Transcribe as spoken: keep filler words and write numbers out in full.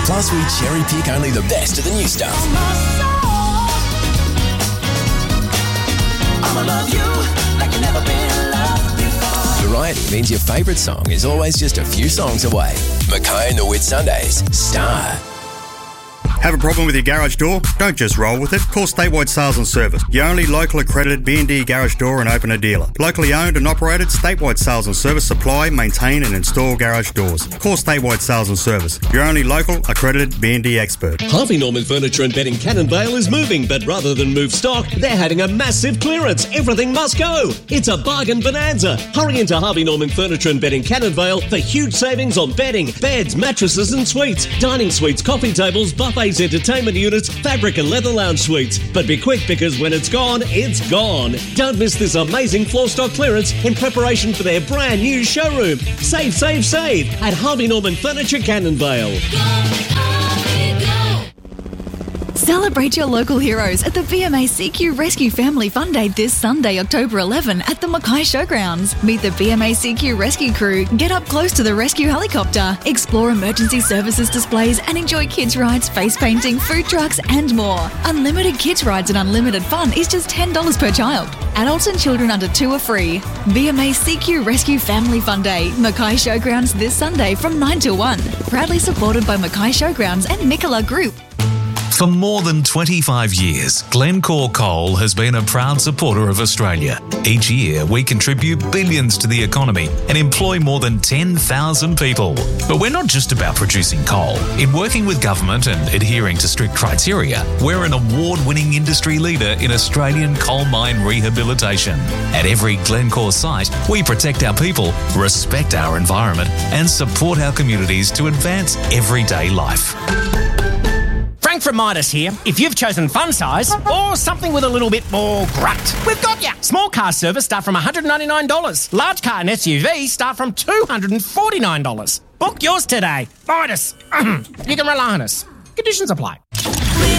Plus, we cherry pick only the best of the new stuff. I'ma love you like you never been loved before. Variety means your favourite song is always just a few songs away. Mackay and the Whitsundays. Star. Have a problem with your garage door? Don't just roll with it. Call Statewide Sales and Service, your only local accredited B and D garage door and opener dealer. Locally owned and operated, Statewide Sales and Service supply, maintain and install garage doors. Call Statewide Sales and Service, your only local accredited B and D expert. Harvey Norman Furniture and Bedding Cannonvale is moving, but rather than move stock, they're having a massive clearance. Everything must go. It's a bargain bonanza. Hurry into Harvey Norman Furniture and Bedding Cannonvale for huge savings on bedding, beds, mattresses and suites, dining suites, coffee tables, buffets, entertainment units, fabric and leather lounge suites. But be quick, because when it's gone, it's gone. Don't miss this amazing floor stock clearance in preparation for their brand new showroom. Save, save, save at Harvey Norman Furniture Cannonvale. Celebrate your local heroes at the V M A C Q Rescue Family Fun Day this Sunday, October eleventh at the Mackay Showgrounds. Meet the V M A C Q Rescue crew, get up close to the rescue helicopter, explore emergency services displays and enjoy kids rides, face painting, food trucks and more. Unlimited kids rides and unlimited fun is just ten dollars per child. Adults and children under two are free. V M A C Q Rescue Family Fun Day, Mackay Showgrounds this Sunday from nine till one. Proudly supported by Mackay Showgrounds and Nicola Group. For more than twenty-five years, Glencore Coal has been a proud supporter of Australia. Each year, we contribute billions to the economy and employ more than ten thousand people. But we're not just about producing coal. In working with government and adhering to strict criteria, we're an award-winning industry leader in Australian coal mine rehabilitation. At every Glencore site, we protect our people, respect our environment, and support our communities to advance everyday life. Frank from Midas here. If you've chosen fun size or something with a little bit more grunt, we've got ya. Small car service start from one hundred ninety-nine dollars. Large car and S U V start from two hundred forty-nine dollars. Book yours today. Midas. You can rely on us. Conditions apply.